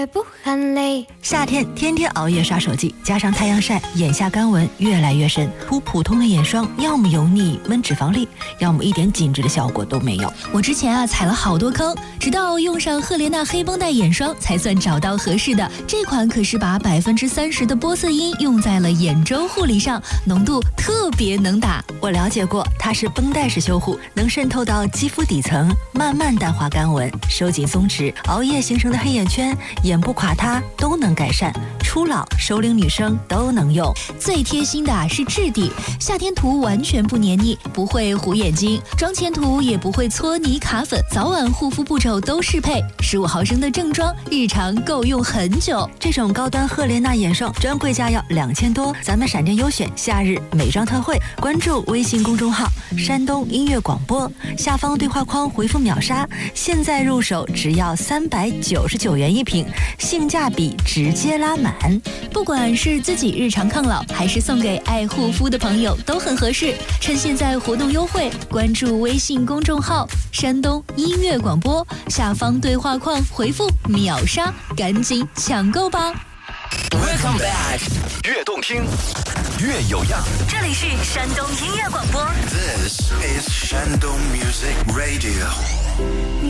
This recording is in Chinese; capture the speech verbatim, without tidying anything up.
不含泪。 夏天天天熬夜刷手机，加上太阳晒，眼下干纹越来越深。涂普通的眼霜，要么油腻闷脂肪粒，要么一点紧致的效果都没有。 我之前啊踩了好多坑，直到用上赫莲娜黑绷带眼霜，才算找到合适的。这款可是把百分之三十的玻色因用在了眼周护理上，浓度特别能打。 我了解过，它是绷带式修护，能渗透到肌肤底层，慢慢淡化干纹，收紧松弛，熬夜形成的黑眼圈、眼部垮塌都能改善。初老、熟龄女生都能用。 最贴心的啊是质地，夏天涂完全不黏腻，不会糊眼睛，妆前涂也不会搓泥卡粉，早晚护肤步骤都适配。十五毫升的正装，日常够用很久。 这种高端赫莲娜眼霜专柜价要两千多，咱们闪电优选夏日美妆特惠，关注微信公众号山东音乐广播，下方对话框回复秒杀，现在入手只要三百九十九元一瓶，性价比直接拉满。 不管是自己日常抗老，还是送给爱护肤的朋友，都很合适。趁现在活动优惠，关注微信公众号山东音乐广播，下方对话框回复秒杀，赶紧抢购吧。 Welcome back， 越动听越有样， 这里是山东音乐广播。 This is 山东 Music Radio。